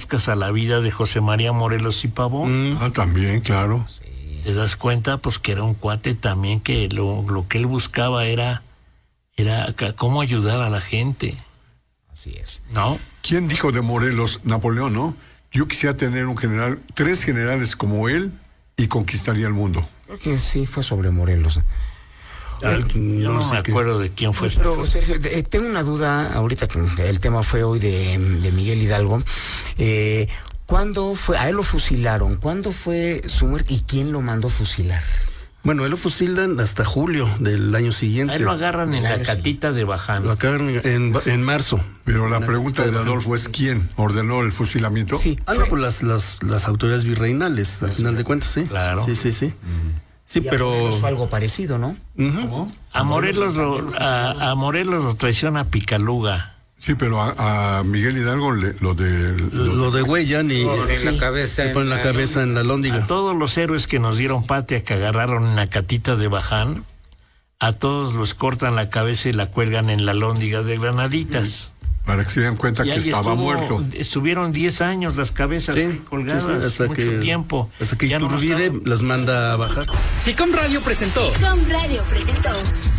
buscas a la vida de José María Morelos y Pavón. También, claro. Te das cuenta, pues, que era un cuate también que lo que él buscaba era cómo ayudar a la gente. Así es. ¿No? ¿Quién dijo de Morelos? Napoleón, ¿no? Yo quisiera tener un general, 3 generales como él y conquistaría el mundo. Creo que sí fue sobre Morelos. Yo no me acuerdo de quién fue. Pero, Sergio, tengo una duda, ahorita que el tema fue hoy de Miguel Hidalgo. ¿Cuándo fue? A él lo fusilaron. ¿Cuándo fue su muerte y quién lo mandó fusilar? Bueno, él lo fusilan hasta julio del año siguiente. Ahí lo agarran en la catita de Baján. Lo agarran en marzo. Pero la pregunta de Adolfo es ¿quién ordenó el fusilamiento? Sí. No, pues las autoridades virreinales, al final de cuentas, sí. Claro. Sí. Sí, Y pero fue algo parecido, ¿no? ¿Cómo? A Morelos lo traiciona Picaluga. Sí, pero a Miguel Hidalgo lo de degüellan y la cabeza le ponen la cabeza en la lóndiga. A todos los héroes que nos dieron patria, que agarraron en la catita de Baján, a todos los cortan la cabeza y la cuelgan en la lóndiga de Granaditas. para que se den cuenta que estaba muerto. Estuvieron 10 años las cabezas colgadas, hasta mucho tiempo. Hasta que ya Iturbide las manda a bajar. SICOM Radio presentó